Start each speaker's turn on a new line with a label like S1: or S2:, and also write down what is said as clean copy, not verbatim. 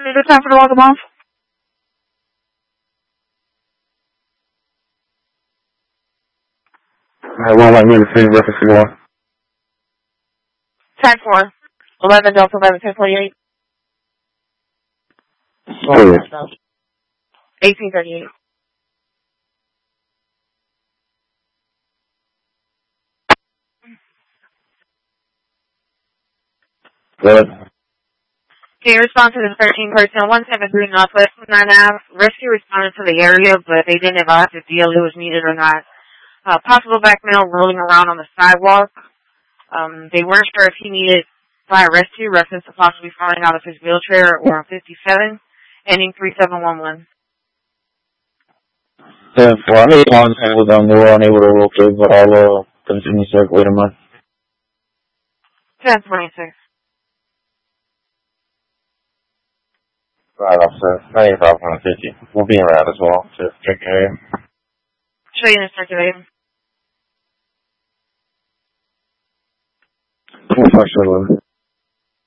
S1: Good time for the welcome off.
S2: 1 minute, reference to 1.
S1: 10-4. 11 Delta 11 1048.
S2: Oh,
S1: 1838.
S2: Good.
S1: Okay, respond to the 13 personnel 173 Northwest 9 Ave. Rescue responded to the area, but they didn't advise if DLE was needed or not. Possible black male rolling around on the sidewalk. They weren't sure if he needed fire rescue, reference to possibly falling out of his wheelchair or on 57, ending 3711.
S2: 10-4. I need one tangle down there. We're unable to locate, but I'll continue circulating mine.
S1: 1026.
S2: Right, officer. 95-150. We'll be in route as well to check area.
S1: Show you in circulating.
S2: We'll push it a little.